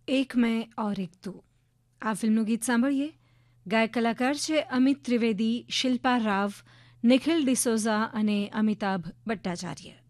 એક મેં ઓર એક તું. આ ફિલ્મનું ગીત સાંભળીએ. ગાયક કલાકાર છે અમિત ત્રિવેદી, શિલ્પા રાવ, નિખિલ ડિસોઝા અને અમિતાભ ભટ્ટાચાર્ય.